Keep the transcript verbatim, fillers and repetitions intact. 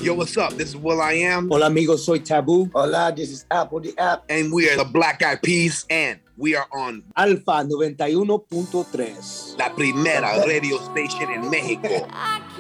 Yo, what's up? This is Will I Am. Hola amigos, soy Taboo. Hola, this is Apple the App. And we are the Black Eyed Peas. And we are on Alfa noventa y uno punto tres. La Primera Radio Station in Mexico.